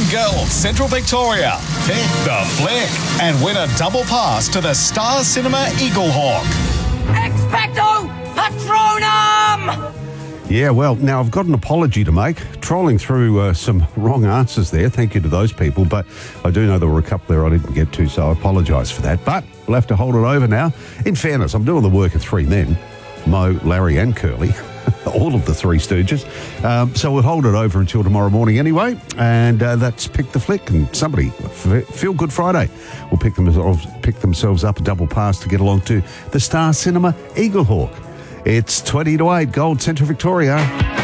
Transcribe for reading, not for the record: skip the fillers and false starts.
Gold Central Victoria. Pick the flick and win a double pass to the Star Cinema Eagle Hawk. Expecto Patronum! Yeah, well, now I've got an apology to make. Trolling through some wrong answers there. Thank you to those people. But I do know there were a couple there I didn't get to, so I apologise for that. But we'll have to hold it over now. In fairness, I'm doing the work of three men, Mo, Larry and Curly, all of the Three Stooges. So we'll hold it over until tomorrow morning anyway. And that's Pick the Flick. And somebody, Feel Good Friday, will pick themselves up a double pass to get along to the Star Cinema Eagle Hawk. It's 20 to 8, Gold Central Victoria.